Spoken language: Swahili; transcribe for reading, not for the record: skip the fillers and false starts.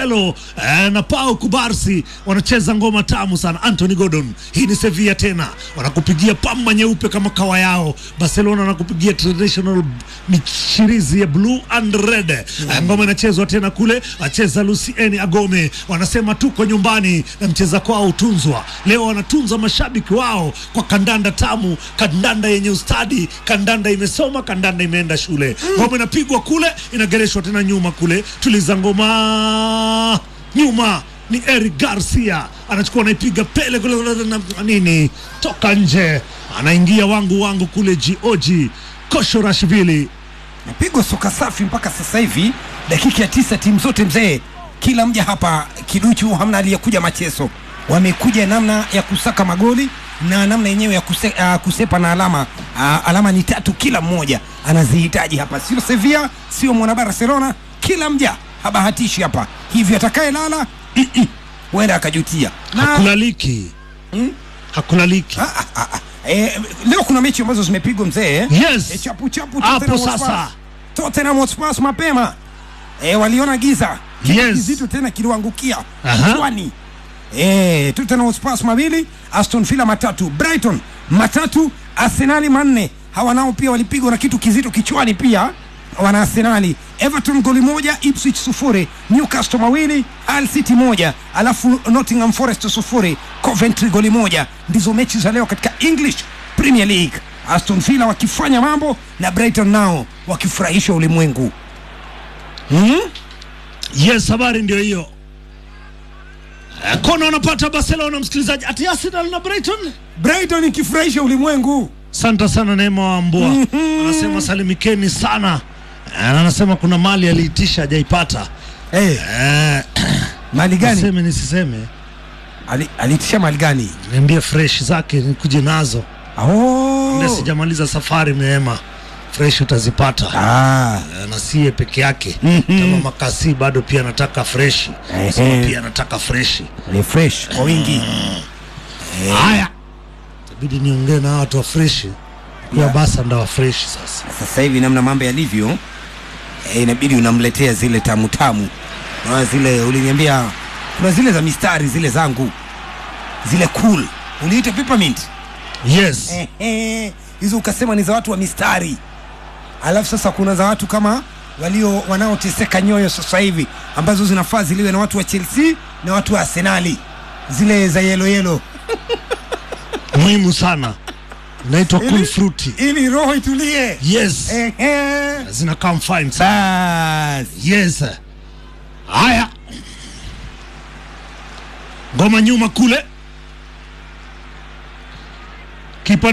Marcelo na Pau Kubarsi wanacheza ngoma tamu sana. Anthony Gordon, hii ni Sevilla tena, wanakupigia pamba nyeupe kama kawa yao. Barcelona wanakupigia traditional michirizi ya blue and red. Ngoma inachezwa tena kule, acheza Lucien Agome. Wanasema tuko nyumbani na mcheza kwao utunzwa. Leo wanatunza mashabiki wao kwa kandanda tamu, kandanda yenye ustadi, kandanda imesoma, kandanda imeenda shule. Ngoma inapigwa kule, inagereshwa tena nyuma kule. Tuliza ngoma nyuma ni Eric Garcia, anachukua anaipiga pele kule nini, toka nje, anaingia wangu kule Gioji Koshorashvili. Napigwa soka safi mpaka sasa hivi. Dakika ya 9 timu zote mzee, kila mja hapa kiduchu, hamna aliyekuja machezo. Wamekuja namna ya kusaka magoli na namna yenyewe ya kusepa na alama ni 3 kila mmoja anazihitaji hapa. Sio Sevilla, sio mwana Barcelona, kila mja habahatishi hapa. Hivi atakaye lala huenda akajutia. Hakulaliki. Hakulaliki. Leo kuna mechi ambazo zimepigwa mzee. Yes. Chapu hapo sasa. Tottenham Hotspur mapema waliona giza. Yes. Kizito tena kiliangukia kichwani. Tottenham Hotspur 2, Aston Villa 3, Brighton 3, Arsenal 4. Hawa nao pia walipigwa na kitu kizito kichwani pia, wana Arsenal. Everton goli 1, Ipswich 0, Newcastle 2, Hull City 1, alafu Nottingham Forest 0, Coventry goli 1. Ndizo mechi za leo katika English Premier League. Aston Villa wakifanya mambo na Brighton nao wakifurahisha ulimwengu. Yes, habari ndio hiyo. Kona wanapata Barcelona, msikilizaji, ati Arsenal na Brighton ikifurahisha ulimwengu. Santa sana Neema wa Mbua. Anasema salimikeni sana. Anasema kuna mali aliitisha hajaipata. Mali gani? Nisiseme. Aliitisha mali gani? Niambie fresh zake nikuje nazo. Ndio sijamaliza safari Neema. Fresh utazipata. Na siye peke yake. Kama Makasi bado pia nataka fresh. Sema pia nataka fresh. Ni fresh kwa wingi. Haya. Itabidi niongee na watu wa fresh. Ya basa ndo wa fresh sasa. Sasa hivi namna mambo yalivyo, inabidi unamletea zile tamu. Na zile uliniambia kuna zile za mistari zile zangu. Zile cool. Uliita peppermint? Yes. Hizo ukasema ni za watu wa mistari. Alafu sasa kuna za watu kama wanaoteseka nyoyo sasa hivi, ambazo zinafaa ziliwe na watu wa Chelsea na watu wa Arsenal. Zile za yellow. Muhimu sana. Inaitwa cool fruity. Ili roho itulie. Yes. Zina come fine. Yes. Haya. Ngoma nyuma kule. Kipa